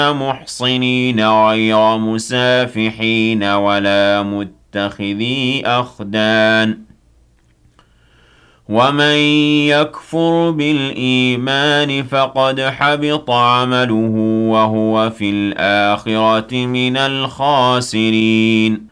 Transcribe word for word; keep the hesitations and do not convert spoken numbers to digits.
مُحْصِنِينَ غَيْرَ مُسَافِحِينَ وَلَا مُتَّخِذِي أَخْدَانٍ ۚ وَمَن يَكْفُرْ بِالْإِيمَانِ فَقَدْ حَبِطَ عَمَلُهُ وَهُوَ فِي الْآخِرَةِ مِنَ الْخَاسِرِينَ